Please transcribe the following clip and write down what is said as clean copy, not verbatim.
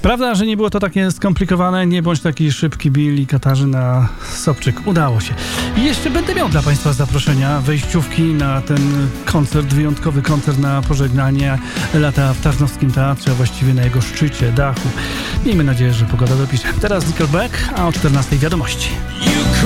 Prawda, że nie było to takie skomplikowane, nie bądź taki szybki, Bill i Katarzyna Sobczyk. Udało się. I jeszcze będę miał dla Państwa zaproszenia, wejściówki na ten koncert, wyjątkowy koncert na pożegnanie lata w Tarnowskim Teatrze, a właściwie na jego szczycie, dachu. Miejmy nadzieję, że pogoda dopisze. Teraz Nickelback, a o 14:00 wiadomości.